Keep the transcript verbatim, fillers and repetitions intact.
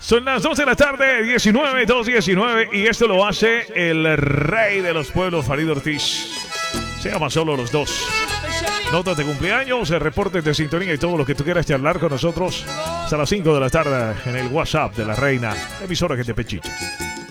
Son las dos de la tarde, diecinueve, dos diecinueve, y esto lo hace el rey de los pueblos, Farid Ortiz. Se llama Solo los Dos. Notas de cumpleaños, reportes de sintonía y todo lo que tú quieras charlar con nosotros hasta las cinco de la tarde en el WhatsApp de la reina, emisora que te pechicha.